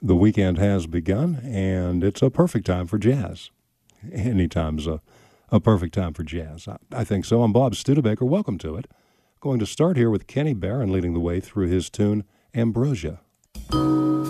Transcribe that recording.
The weekend has begun, and it's a perfect time for jazz. Anytime's a perfect time for jazz. I think so. I'm Bob Studebaker. Welcome to it. Going to start here with Kenny Barron leading the way through his tune, Ambrosia.